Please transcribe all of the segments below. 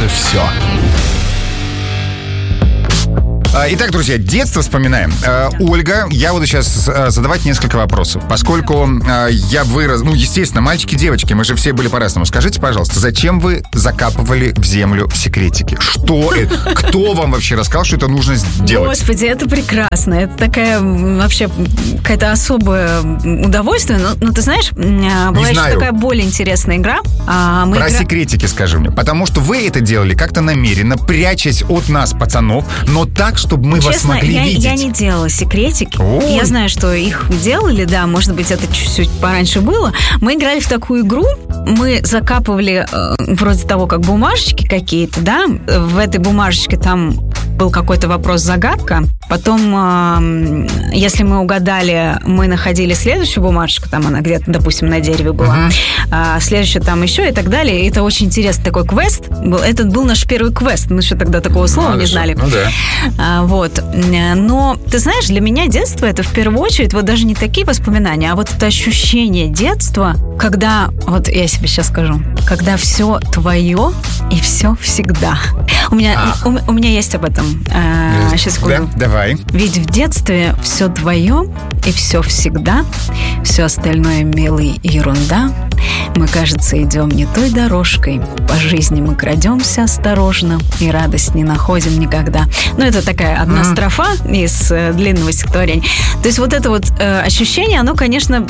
все. Итак, друзья, детство вспоминаем. Ольга, я буду сейчас задавать несколько вопросов. Поскольку я вырос... естественно, мальчики, девочки, мы же все были по-разному. Скажите, пожалуйста, зачем вы закапывали в землю секретики? Что это? Кто вам вообще рассказал, что это нужно сделать? Господи, это прекрасно. Это такая вообще какая-то особое удовольствие. Но ты знаешь, была еще такая более интересная игра. Про секретики скажи мне. Потому что вы это делали как-то намеренно, прячась от нас, пацанов, но так, чтобы мы вас могли видеть. Я не делала секретики. Ой. Я знаю, что их делали, да, может быть, это чуть-чуть пораньше было. Мы играли в такую игру, мы закапывали вроде того, как бумажечки какие-то, да, в этой бумажечке там был какой-то вопрос-загадка. Потом, если мы угадали, мы находили следующую бумажечку, там она где-то, допустим, на дереве была, следующую там еще и так далее. Это очень интересный такой квест. Это был наш первый квест. Мы еще тогда такого слова не знали. Ну да. Вот. Но, ты знаешь, для меня детство — это в первую очередь вот даже не такие воспоминания, а вот это ощущение детства, когда, вот я себе сейчас скажу, когда все твое и все всегда. У меня есть об этом. Сейчас секунду. Да, давай. Ведь в детстве все твое и все всегда, все остальное милый ерунда. Мы, кажется, идем не той дорожкой. По жизни мы крадемся осторожно и радость не находим никогда. Ну, это такая одна строфа из длинного стихотворения. То есть вот это вот ощущение, оно, конечно,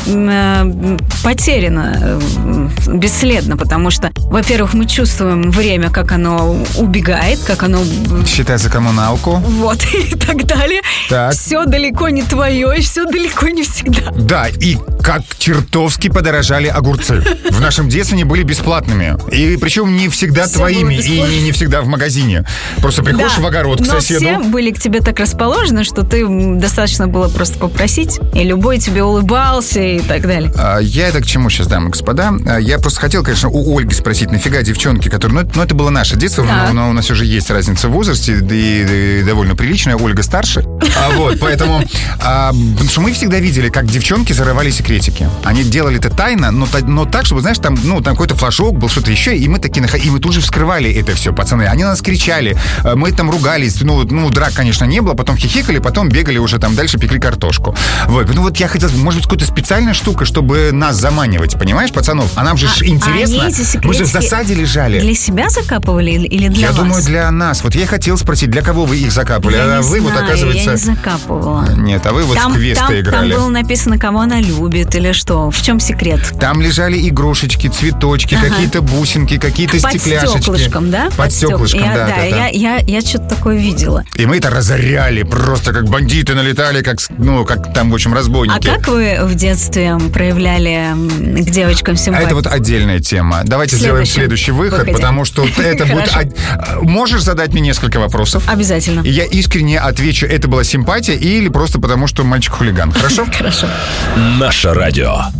потеряно бесследно, потому что, во-первых, мы чувствуем время, как оно убегает, как оно... Считается коммуналку. Вот, и так далее. Так. Все далеко не твое, и все далеко не всегда. Да, и как чертовски подорожали огурцы. В нашем детстве они были бесплатными. И причем не всегда все твоими, и не всегда в магазине. Просто приходишь в огород к соседу. Но все были к тебе так расположены, что ты достаточно было просто попросить, и любой тебе улыбался и так далее. Я это к чему сейчас, дамы и господа? Я просто хотел, конечно, у Ольги спросить, нафига девчонки, которые... Ну, это было наше детство, но у нас уже есть разница в возрасте, и довольно приличная. Ольга старше. Вот, поэтому... Потому что мы всегда видели, как девчонки зарывали секретики. Они делали это тайно, но так, чтобы, знаешь, там какой-то флажок был, что-то еще, и мы такие, и мы тут же вскрывали это все, пацаны. Они на нас кричали, мы там ругались, драк, конечно, не было, потом хихикали, потом бегали уже там дальше, пекли картошку. Вот я хотел, может быть, какая-то специальная штука, чтобы нас заманивать, понимаешь, пацанов? А нам же интересно. Мы же в засаде лежали. Для себя закапывали или для вас? Я думаю, для нас. Вот я хотел спросить, для кого вы их закапывали? Вот, оказывается... Я не закапывала. Нет, а вы вот в квесты играли. Там было написано, кого она любит или что. В чем секрет? Там лежали игрушечки, цветочки, какие-то бусинки, какие-то стекляшечки. Под стеклышком, да? Под стеклышком, да. Я что-то такое видела. И мы это разоряли, просто как бандиты налетали, как там, в общем, разбойники. А как вы в детстве проявляли к девочкам симпатию? Это вот отдельная тема. Давайте сделаем следующий выход, потому что это будет... Можешь задать мне несколько вопросов? Обязательно. И я искренне отвечу, это была симпатия или просто потому, что мальчик-хулиган. Хорошо? Хорошо. Наше радио.